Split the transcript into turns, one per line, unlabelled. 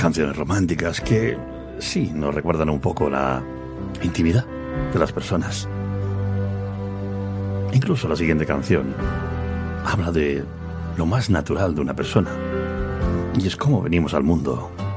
canciones románticas que sí nos recuerdan un poco la intimidad de las personas. Incluso la siguiente canción habla de lo más natural de una persona, y es cómo venimos al mundo.